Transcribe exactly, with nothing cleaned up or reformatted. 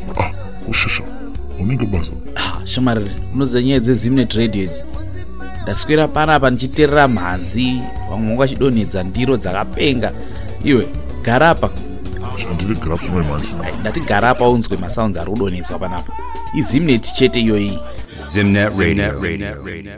Ah, ushasha. Unenge basa. Ah, shamarire, unoziva nyaya dzezimnet radio idzi. Ndaswera panapa ndichiterera mhanzi, vamwe vachidonhedza ndiro dzakapenga. Iwe, gara apa. Chandiri gara pfuma manje. Ndati gara apa unzwe masounds ari kudonhedzwa panapa. Izimnet chete iyoyi. Zimnet Radio.